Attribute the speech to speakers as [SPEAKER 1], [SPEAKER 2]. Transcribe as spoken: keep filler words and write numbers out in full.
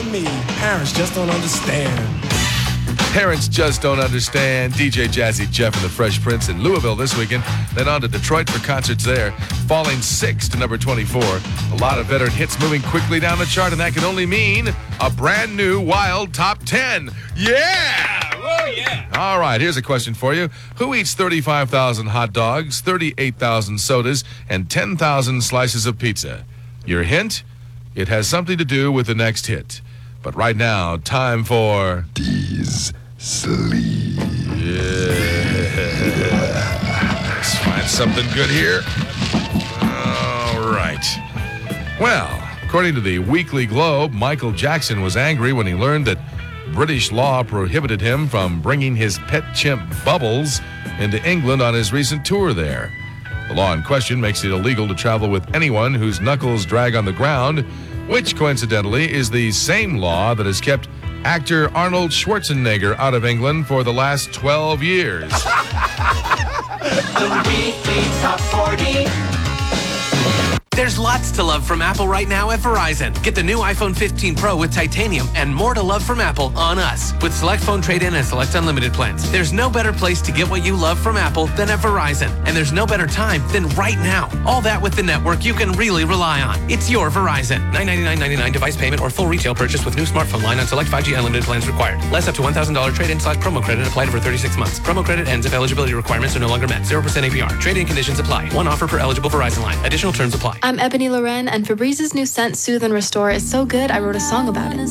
[SPEAKER 1] and me. Parents just don't understand.
[SPEAKER 2] Parents just don't understand. D J Jazzy Jeff and the Fresh Prince in Louisville this weekend. Then on to Detroit for concerts there. Falling six to number twenty-four. A lot of veteran hits moving quickly down the chart, and that can only mean a brand new wild top ten. Yeah!
[SPEAKER 3] Oh, yeah.
[SPEAKER 2] All right, here's a question for you. Who eats thirty-five thousand hot dogs, thirty-eight thousand sodas, and ten thousand slices of pizza? Your hint? It has something to do with the next hit. But right now, time for...
[SPEAKER 4] D's Sleep.
[SPEAKER 2] Yeah. Let's find something good here. All right. Well, according to the Weekly Globe, Michael Jackson was angry when he learned that British law prohibited him from bringing his pet chimp Bubbles into England on his recent tour there. The law in question makes it illegal to travel with anyone whose knuckles drag on the ground, which coincidentally is the same law that has kept actor Arnold Schwarzenegger out of England for the last twelve years.
[SPEAKER 5] The Weekly Top forty.
[SPEAKER 6] There's lots to love from Apple right now at Verizon. Get the new iPhone fifteen Pro with titanium and more to love from Apple on us with select phone trade-in and select unlimited plans. There's no better place to get what you love from Apple than at Verizon. And there's no better time than right now. All that with the network you can really rely on. It's your Verizon. nine ninety-nine ninety-nine device payment or full retail purchase with new smartphone line on select five G unlimited plans required. Less up to one thousand dollars trade-in slash promo credit applied over thirty-six months. Promo credit ends if eligibility requirements are no longer met. zero percent A P R. Trade-in conditions apply. One offer per eligible Verizon line. Additional terms apply.
[SPEAKER 7] I'm Ebony Loren, and Febrez's new scent, Soothe and Restore, is so good I wrote a song about it.